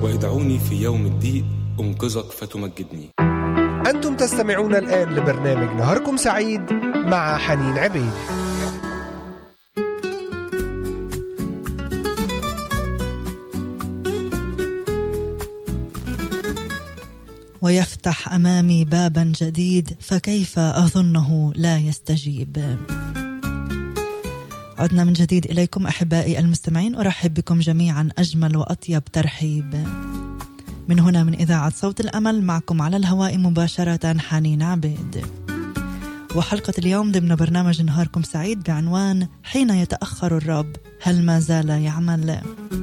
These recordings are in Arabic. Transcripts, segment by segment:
وادعوني في يوم الضيق أنقذك فتمجدني. أنتم تستمعون الآن لبرنامج نهاركم سعيد مع حنين عبيد. ويفتح أمامي بابا جديد فكيف أظنه لا يستجيب. عدنا من جديد إليكم أحبائي المستمعين، أرحب بكم جميعا أجمل وأطيب ترحيب من هنا من إذاعة صوت الأمل. معكم على الهواء مباشرة حنين عبيد، وحلقة اليوم ضمن برنامج نهاركم سعيد بعنوان حين يتأخر الرب هل ما زال يعمل؟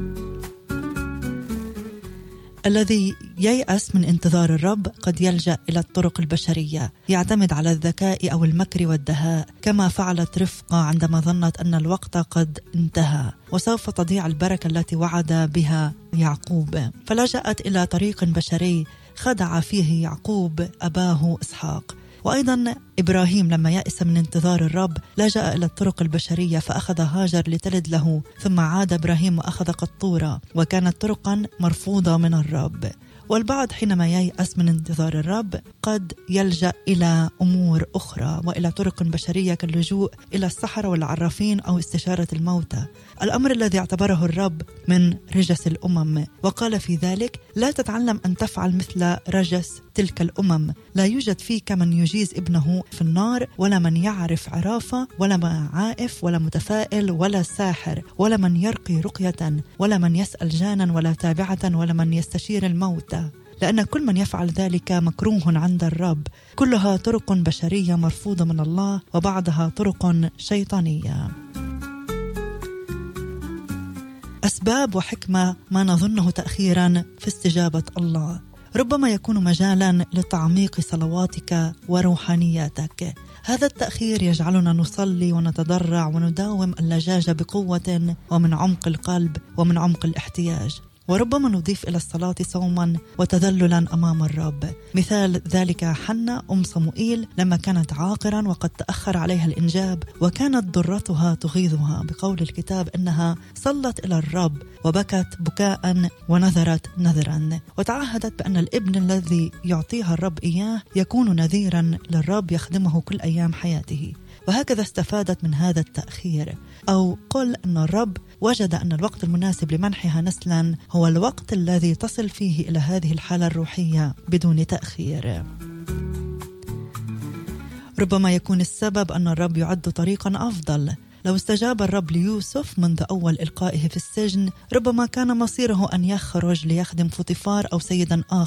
الذي ييأس من انتظار الرب قد يلجأ إلى الطرق البشرية، يعتمد على الذكاء أو المكر والدهاء، كما فعلت رفقة عندما ظنت أن الوقت قد انتهى وسوف تضيع البركة التي وعد بها يعقوب، فلجأت إلى طريق بشري خدع فيه يعقوب أباه إسحاق. وأيضا إبراهيم لما يأس من انتظار الرب لجأ إلى الطرق البشرية فأخذ هاجر لتلد له، ثم عاد إبراهيم وأخذ قطورة، وكانت طرقا مرفوضة من الرب. والبعض حينما ييأس من انتظار الرب قد يلجأ إلى أمور أخرى وإلى طرق بشرية كاللجوء إلى السحرة والعرافين أو استشارة الموتى، الأمر الذي اعتبره الرب من رجس الأمم، وقال في ذلك: لا تتعلم أن تفعل مثل رجس تلك الأمم، لا يوجد فيك من يجيز ابنه في النار، ولا من يعرف عرافة، ولا عائف، ولا متفائل، ولا ساحر، ولا من يرقي رقية، ولا من يسأل جانا، ولا تابعة، ولا من يستشير الموتى، لأن كل من يفعل ذلك مكروه عند الرب. كلها طرق بشرية مرفوضة من الله، وبعضها طرق شيطانية. أسباب وحكمة ما نظنه تأخيرا في استجابة الله ربما يكون مجالا لتعميق صلواتك وروحانياتك. هذا التأخير يجعلنا نصلي ونتضرع ونداوم اللجاجة بقوة ومن عمق القلب ومن عمق الاحتياج، وربما نضيف إلى الصلاة صوما وتذللا أمام الرب. مثال ذلك حنة أم صموئيل لما كانت عاقرا وقد تأخر عليها الإنجاب، وكانت ضرتها تغيظها، بقول الكتاب إنها صلت إلى الرب وبكت بكاء ونذرت نذرا، وتعهدت بأن الابن الذي يعطيها الرب إياه يكون نذيرا للرب يخدمه كل أيام حياته. وهكذا استفادت من هذا التأخير، أو قل أن الرب وجد أن الوقت المناسب لمنحها نسلا هو الوقت الذي تصل فيه إلى هذه الحالة الروحية بدون تأخير. ربما يكون السبب أن الرب يعد طريقا أفضل. لو استجاب الرب ليوسف منذ أول إلقائه في السجن، ربما كان مصيره أن يخرج ليخدم فوطيفار أو سيدا آخر،